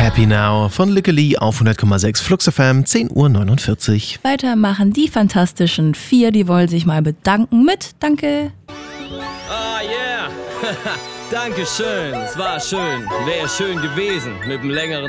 Happy Now von Lykke Li auf 100,6 Flux FM, 10:49 Uhr. Weiter machen die Fantastischen 4, die wollen sich mal bedanken mit Danke. Ah, yeah. Dankeschön, es war schön. Wäre schön gewesen mit einem längeren